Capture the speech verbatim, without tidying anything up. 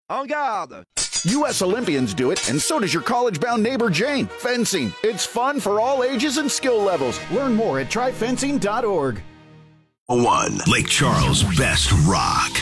En garde! U S Olympians do it, and so does your college-bound neighbor Jane. Fencing. It's fun for all ages and skill levels. Learn more at try fencing dot org. One, Lake Charles' best rock.